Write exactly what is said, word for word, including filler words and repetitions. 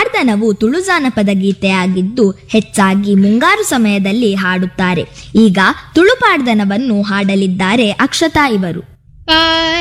ಪಾಡ್ದನವು ತುಳು ಜಾನಪದ ಗೀತೆ ಆಗಿದ್ದು ಹೆಚ್ಚಾಗಿ ಮುಂಗಾರು ಸಮಯದಲ್ಲಿ ಹಾಡುತ್ತಾರೆ. ಈಗ ತುಳು ಪಾಡ್ದನವನ್ನು ಹಾಡಲಿದ್ದಾರೆ ಅಕ್ಷತಾ ಇವರು.